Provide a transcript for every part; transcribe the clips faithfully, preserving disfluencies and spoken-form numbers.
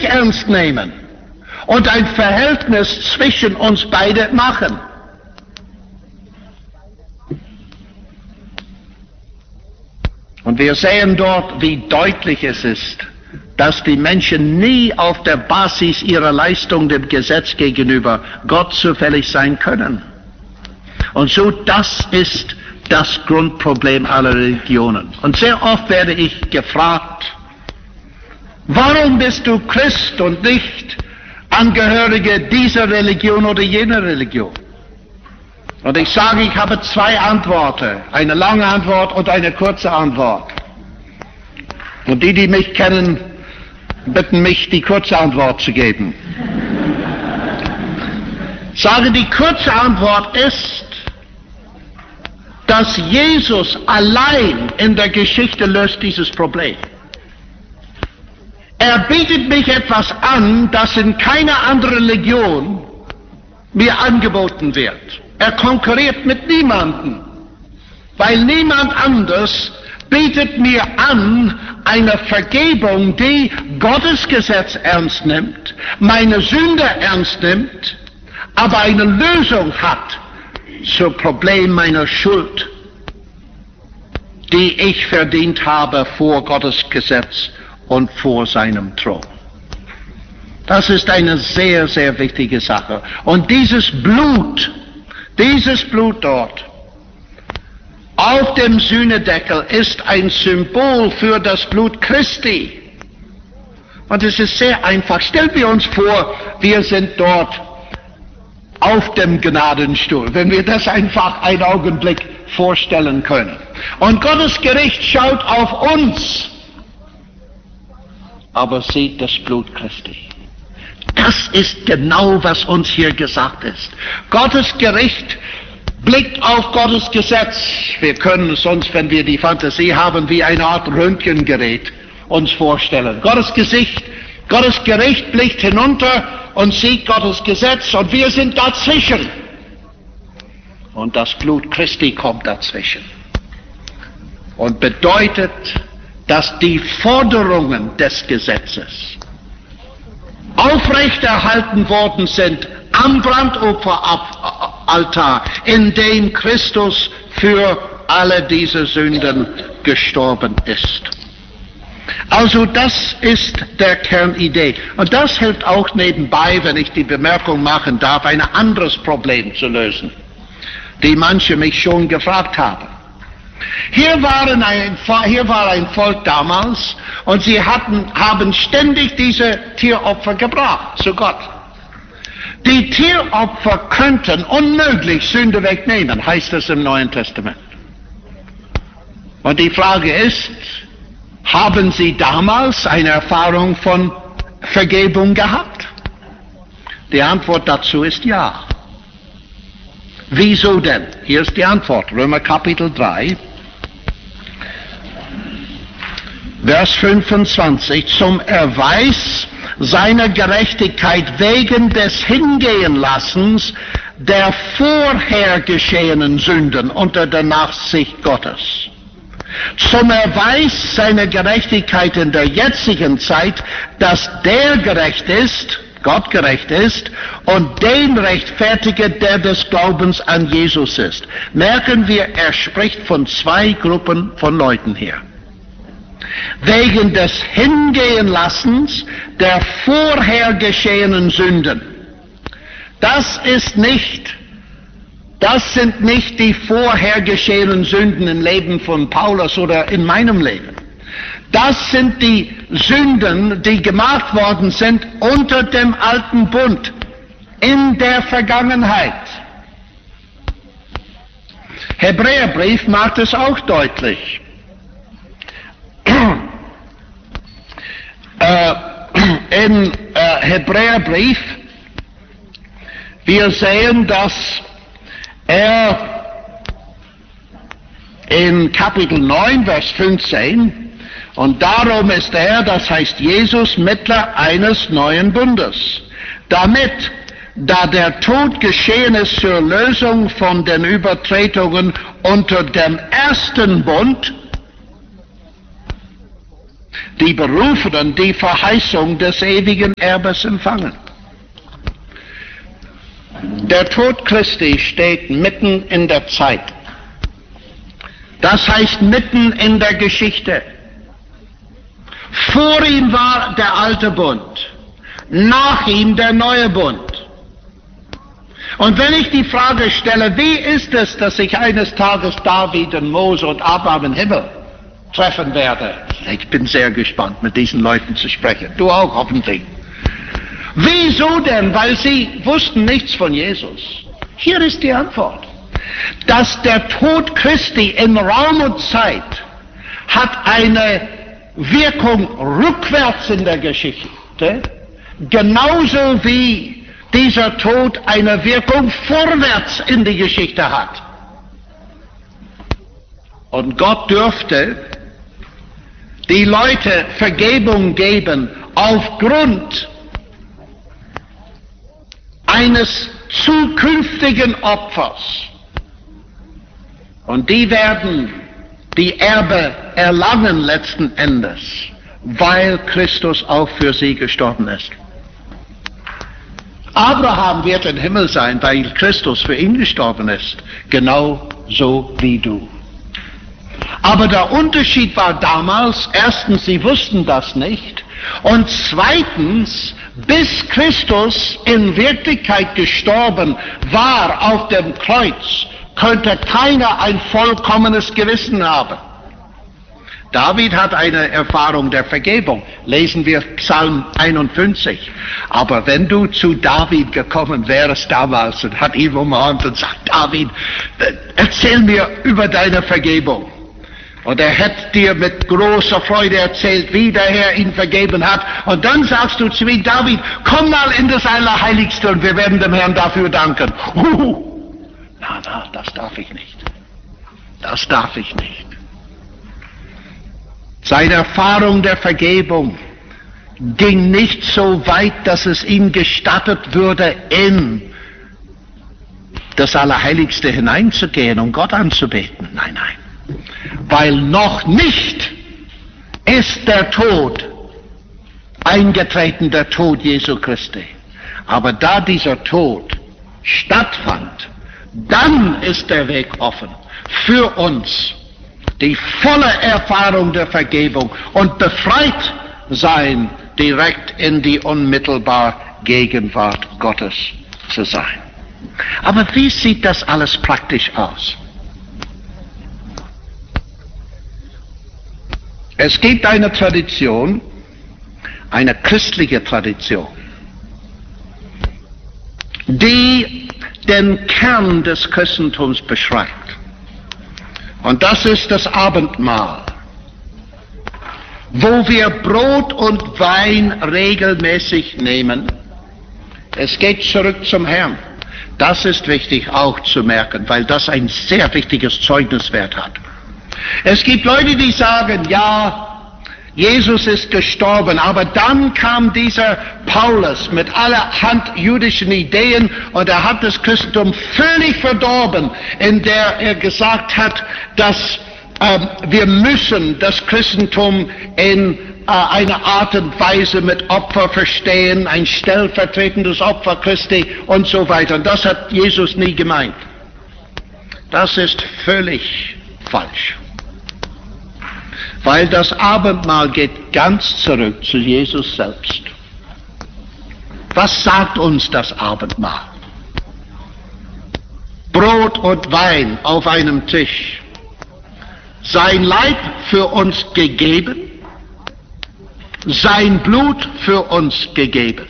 ernst nehmen und ein Verhältnis zwischen uns beide machen. Und wir sehen dort, wie deutlich es ist, dass die Menschen nie auf der Basis ihrer Leistung dem Gesetz gegenüber Gott zufällig sein können. Und so, das ist das Grundproblem aller Religionen. Und sehr oft werde ich gefragt, warum bist du Christ und nicht Angehörige dieser Religion oder jener Religion? Und ich sage, ich habe zwei Antworten, eine lange Antwort und eine kurze Antwort. Und die, die mich kennen, bitten mich, die kurze Antwort zu geben. Ich sage, die kurze Antwort ist, dass Jesus allein in der Geschichte löst dieses Problem. Er bietet mich etwas an, das in keiner anderen Religion mir angeboten wird. Er konkurriert mit niemandem, weil niemand anders bietet mir an eine Vergebung, die Gottes Gesetz ernst nimmt, meine Sünde ernst nimmt, aber eine Lösung hat zum Problem meiner Schuld, die ich verdient habe vor Gottes Gesetz und vor seinem Thron. Das ist eine sehr, sehr wichtige Sache. Und dieses Blut, dieses Blut dort auf dem Sühnedeckel ist ein Symbol für das Blut Christi. Und es ist sehr einfach. Stellen wir uns vor, wir sind dort auf dem Gnadenstuhl, wenn wir das einfach einen Augenblick vorstellen können. Und Gottes Gericht schaut auf uns, aber sieht das Blut Christi. Das ist genau, was uns hier gesagt ist. Gottes Gericht blickt auf Gottes Gesetz. Wir können es uns, wenn wir die Fantasie haben, wie eine Art Röntgengerät uns vorstellen. Gottes Gesicht, Gottes Gericht blickt hinunter und sieht Gottes Gesetz und wir sind dazwischen. Und das Blut Christi kommt dazwischen. Und bedeutet, dass die Forderungen des Gesetzes aufrechterhalten worden sind am Brandopferaltar, in dem Christus für alle diese Sünden gestorben ist. Also das ist der Kernidee. Und das hilft auch nebenbei, wenn ich die Bemerkung machen darf, ein anderes Problem zu lösen, die manche mich schon gefragt haben. Hier, waren ein, hier war ein Volk damals und sie hatten, haben ständig diese Tieropfer gebracht zu Gott. Die Tieropfer könnten unmöglich Sünde wegnehmen, heißt es im Neuen Testament. Und die Frage ist, haben sie damals eine Erfahrung von Vergebung gehabt? Die Antwort dazu ist ja. Wieso denn? Hier ist die Antwort. Römer Kapitel drei, Vers fünfundzwanzig. Zum Erweis seiner Gerechtigkeit wegen des Hingehenlassens der vorher geschehenen Sünden unter der Nachsicht Gottes. Zum Erweis seiner Gerechtigkeit in der jetzigen Zeit, dass der gerecht ist, Gott gerecht ist, und den rechtfertige, der des Glaubens an Jesus ist. Merken wir, er spricht von zwei Gruppen von Leuten hier. Wegen des Hingehenlassens der vorher geschehenen Sünden. Das ist nicht, das sind nicht die vorher geschehenen Sünden im Leben von Paulus oder in meinem Leben. Das sind die Sünden, die gemacht worden sind unter dem alten Bund, in der Vergangenheit. Hebräerbrief macht es auch deutlich. äh, Im äh, Hebräerbrief, wir sehen, dass er in Kapitel neun, Vers fünfzehn, und darum ist er, das heißt Jesus, Mittler eines neuen Bundes, damit, da der Tod geschehen ist zur Lösung von den Übertretungen unter dem ersten Bund, die Berufenen, die Verheißung des ewigen Erbes empfangen. Der Tod Christi steht mitten in der Zeit. Das heißt mitten in der Geschichte. Vor ihm war der alte Bund, nach ihm der neue Bund. Und wenn ich die Frage stelle, wie ist es, dass ich eines Tages David und Mose und Abraham im Himmel treffen werde? Ich bin sehr gespannt, mit diesen Leuten zu sprechen. Du auch hoffentlich. Wieso denn? Weil sie wussten nichts von Jesus. Hier ist die Antwort. Dass der Tod Christi in Raum und Zeit hat eine Wirkung rückwärts in der Geschichte, genauso wie dieser Tod eine Wirkung vorwärts in die Geschichte hat. Und Gott dürfte die Leute Vergebung geben aufgrund eines zukünftigen Opfers. Und die werden die Erbe erlangen letzten Endes, weil Christus auch für sie gestorben ist. Abraham wird im Himmel sein, weil Christus für ihn gestorben ist, genauso wie du. Aber der Unterschied war damals, erstens, sie wussten das nicht, und zweitens, bis Christus in Wirklichkeit gestorben war auf dem Kreuz, könnte keiner ein vollkommenes Gewissen haben. David hat eine Erfahrung der Vergebung. Lesen wir Psalm einundfünfzig. Aber wenn du zu David gekommen wärst damals und hat ihn umarmt und sagt, David, erzähl mir über deine Vergebung. Und er hätte dir mit großer Freude erzählt, wie der Herr ihn vergeben hat. Und dann sagst du zu ihm, David, komm mal in das Allerheiligste und wir werden dem Herrn dafür danken. Huhu. Na, na, das darf ich nicht. Das darf ich nicht. Seine Erfahrung der Vergebung ging nicht so weit, dass es ihm gestattet würde, in das Allerheiligste hineinzugehen, um Gott anzubeten. Nein, nein. Weil noch nicht ist der Tod eingetreten, der Tod Jesu Christi. Aber da dieser Tod stattfand, dann ist der Weg offen für uns, die volle Erfahrung der Vergebung und befreit sein, direkt in die unmittelbare Gegenwart Gottes zu sein. Aber wie sieht das alles praktisch aus? Es gibt eine Tradition, eine christliche Tradition, die den Kern des Christentums beschreibt. Und das ist das Abendmahl, wo wir Brot und Wein regelmäßig nehmen. Es geht zurück zum Herrn. Das ist wichtig auch zu merken, weil das ein sehr wichtiges Zeugniswert hat. Es gibt Leute, die sagen, ja, Jesus ist gestorben, aber dann kam dieser Paulus mit allerhand jüdischen Ideen und er hat das Christentum völlig verdorben, in der er gesagt hat, dass äh, wir müssen das Christentum in äh, einer Art und Weise mit Opfer verstehen, ein stellvertretendes Opfer Christi und so weiter. Und das hat Jesus nie gemeint. Das ist völlig falsch. Weil das Abendmahl geht ganz zurück zu Jesus selbst. Was sagt uns das Abendmahl? Brot und Wein auf einem Tisch. Sein Leib für uns gegeben, sein Blut für uns gegeben.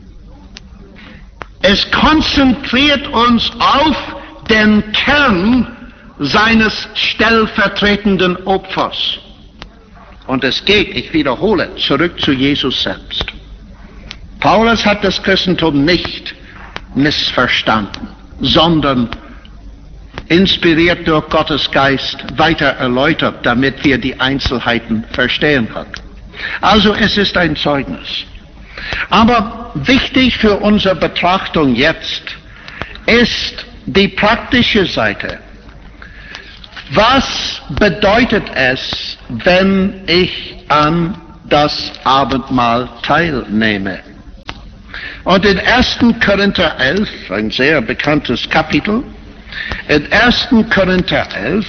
Es konzentriert uns auf den Kern seines stellvertretenden Opfers. Und es geht, ich wiederhole, zurück zu Jesus selbst. Paulus hat das Christentum nicht missverstanden, sondern inspiriert durch Gottes Geist weiter erläutert, damit wir die Einzelheiten verstehen können. Also es ist ein Zeugnis. Aber wichtig für unsere Betrachtung jetzt ist die praktische Seite. Was bedeutet es, wenn ich an das Abendmahl teilnehme. Und in ersten Korinther elf, ein sehr bekanntes Kapitel, in ersten Korinther elf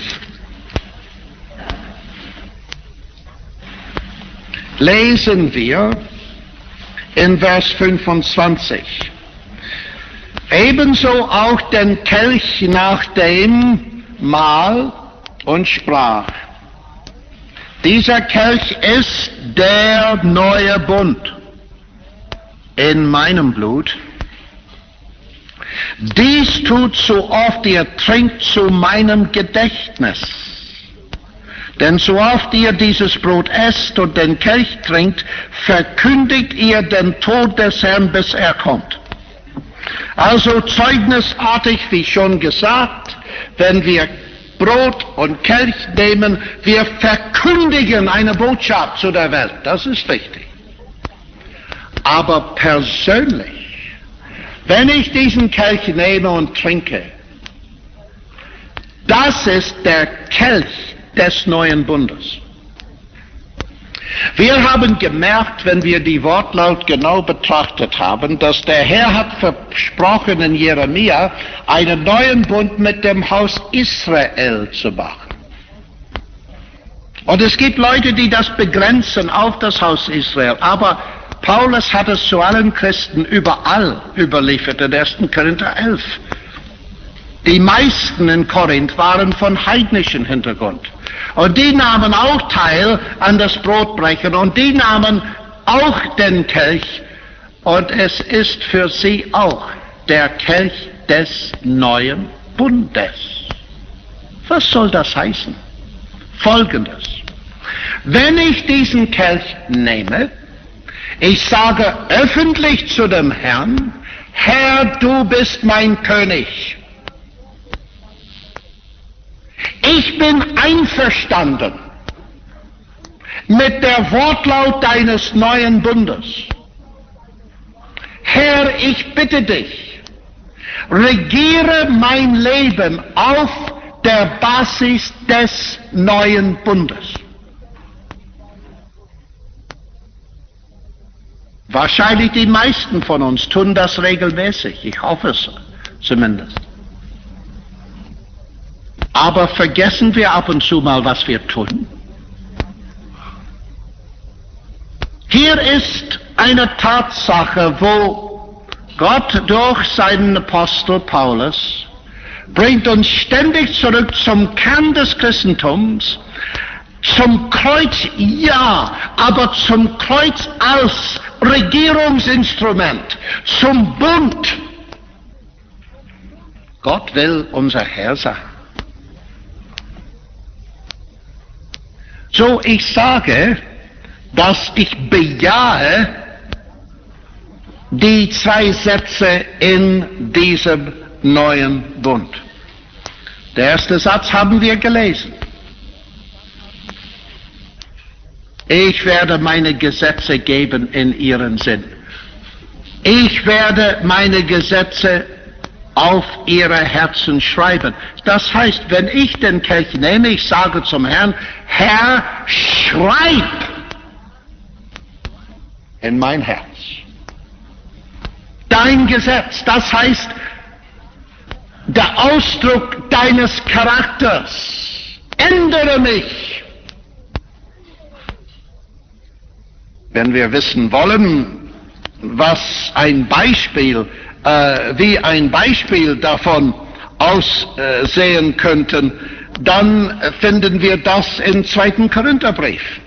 lesen wir in Vers fünfundzwanzig, ebenso auch den Kelch nach dem Mahl und sprach, dieser Kelch ist der neue Bund in meinem Blut. Dies tut so oft ihr trinkt zu meinem Gedächtnis. Denn so oft ihr dieses Brot esst und den Kelch trinkt, verkündigt ihr den Tod des Herrn, bis er kommt. Also zeugnisartig, wie schon gesagt, wenn wir Brot und Kelch nehmen, wir verkündigen eine Botschaft zu der Welt. Das ist wichtig. Aber persönlich, wenn ich diesen Kelch nehme und trinke, das ist der Kelch des neuen Bundes. Wir haben gemerkt, wenn wir die Wortlaut genau betrachtet haben, dass der Herr hat versprochen in Jeremia, einen neuen Bund mit dem Haus Israel zu machen. Und es gibt Leute, die das begrenzen auf das Haus Israel, aber Paulus hat es zu allen Christen überall überliefert in ersten Korinther elf. Die meisten in Korinth waren von heidnischem Hintergrund. Und die nahmen auch teil an das Brotbrechen und die nahmen auch den Kelch. Und es ist für sie auch der Kelch des neuen Bundes. Was soll das heißen? Folgendes. Wenn ich diesen Kelch nehme, ich sage öffentlich zu dem Herrn, Herr, du bist mein König. Ich bin einverstanden mit der Wortlaut deines neuen Bundes. Herr, ich bitte dich, regiere mein Leben auf der Basis des neuen Bundes. Wahrscheinlich die meisten von uns tun das regelmäßig, ich hoffe es zumindest. Aber vergessen wir ab und zu mal, was wir tun? Hier ist eine Tatsache, wo Gott durch seinen Apostel Paulus bringt uns ständig zurück zum Kern des Christentums, zum Kreuz ja, aber zum Kreuz als Regierungsinstrument, zum Bund. Gott will unser Herr sein. So, ich sage, dass ich bejahe die zwei Sätze in diesem neuen Bund. Der erste Satz haben wir gelesen. Ich werde meine Gesetze geben in ihren Sinn. Ich werde meine Gesetze auf ihre Herzen schreiben. Das heißt, wenn ich den Kelch nehme, ich sage zum Herrn, Herr, schreib in mein Herz dein Gesetz. Das heißt, der Ausdruck deines Charakters. Ändere mich. Wenn wir wissen wollen, was ein Beispiel Äh, wie ein Beispiel davon aussehen könnten, dann finden wir das im zweiten Korintherbrief.